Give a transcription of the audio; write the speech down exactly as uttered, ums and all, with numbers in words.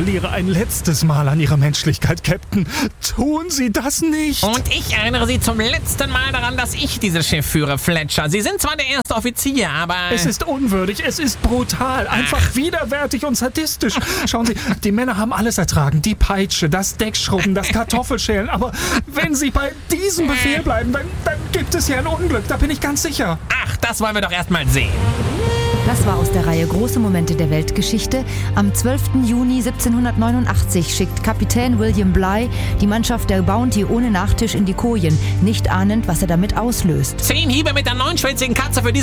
appelliere ein letztes Mal an Ihre Menschlichkeit, Captain. Tun Sie das nicht! Und ich erinnere Sie zum letzten Mal daran, dass ich dieses Schiff führe, Fletcher. Sie sind zwar der erste Offizier, aber... Es ist unwürdig, es ist brutal, einfach Ach. widerwärtig und sadistisch. Schauen Sie, die Männer haben alles ertragen. Die Peitsche, das Deckschrubben, das Kartoffelschälen. Aber wenn Sie bei diesem Befehl bleiben, dann, dann gibt es hier ein Unglück, da bin ich ganz sicher. Ach, das wollen wir doch erst mal sehen. Das war aus der Reihe Große Momente der Weltgeschichte. Am zwölften Juni siebzehnhundertneunundachtzig schickt Kapitän William Bligh die Mannschaft der Bounty ohne Nachtisch in die Kojen, nicht ahnend, was er damit auslöst. Zehn Hiebe mit der neunschwänzigen Katze für diese